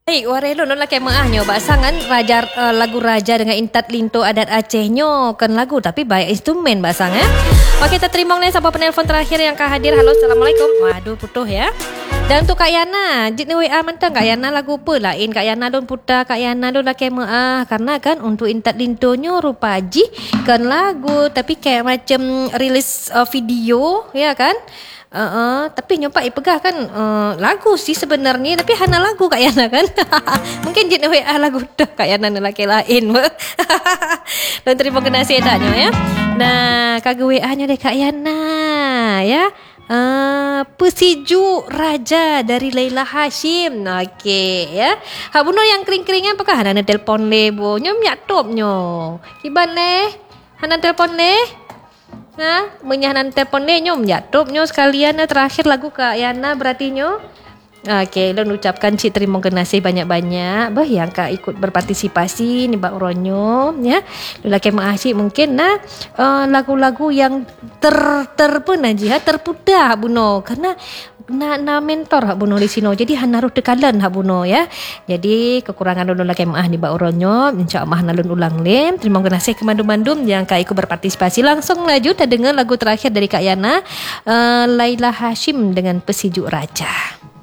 Baik, warelo no laki mengahnyo basangan raja lagu raja dengan intat linto adat Acehnya kan lagu tapi baik instrumen basang Okey, kita terima nih sampai penelpon terakhir yang hadir. Halo, assalamualaikum. Waduh, putuh ya. Dan untuk Kak Yana, jit ni WA mentang Kak Yana lagu apa lain Kak Yana don putar Kak Yana don laki karena kan untuk intat lintonyo rupa ji kan lagu tapi kayak macam rilis video ya kan. Tapi nyoba pegah kan lagu sih sebenarnya tapi hana lagu Kak Yana kan. Mungkin jit WA lagu dah Kak Yana lelaki lain. Dan terima kasih daknya ya. Nah, kagak WA-nya deh Kak Yana ya. Pesiju Raja dari Laila Hashim. Okey ya. Hak buno yang kering-keringan apakah hana telefon le bo. Nyom yak top nyo. Kiban le. Hana telefon le. Menyahanan telefon le nyom jatuh nyo sekalian terakhir lagu Kak Yana berarti nyo. Okey, lo ucapkan cik terima kasih banyak-banyak bah yang Kak ikut berpartisipasi ni bak ronyo ya. Lelaki mengasyik mungkin lagu-lagu yang terpudah buno karena na mentor hak buno di sino. Jadi hana ruh tekalan hak buno ya. Jadi kekurangan dulu lelaki maah di bak ronyo insya-Allah nalun ulang lem. Terima kasih ke mandum-mandum yang Kak ikut berpartisipasi. Langsung lanjut kita dengar lagu terakhir dari Kak Yana, Laila Hashim dengan Pesiju Raja.